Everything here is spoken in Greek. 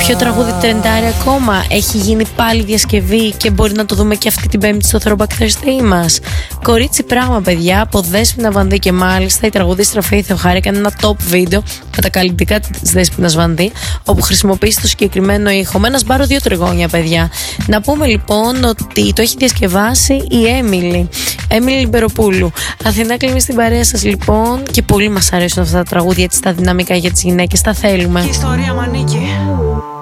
Ποιο τραγούδι τρεντάρει ακόμα? Έχει γίνει πάλι διασκευή και μπορεί να το δούμε και αυτή την Πέμπτη στο Throwback Thursday μας. Κορίτσι πράγμα, παιδιά, από Δέσποινα Βανδύ, και μάλιστα η τραγουδίστρια Φέη Θεοχάρη έκανε ένα top βίντεο με τα καλλιτικά της Δέσποινας Βανδύ, όπου χρησιμοποιήσει το συγκεκριμένο ήχο με ένα σπάρο 2 τριγώνια, παιδιά. Να πούμε λοιπόν ότι το έχει διασκευάσει η Έμιλη Λιμπεροπούλου. Αθηνά Κλίμη στην παρέα σας λοιπόν, και πολύ μας αρέσουν αυτά τα τραγούδια, έτσι τα δυναμικά για τις γυναίκες, τα θέλουμε. Η ιστορία μ' ανήκει.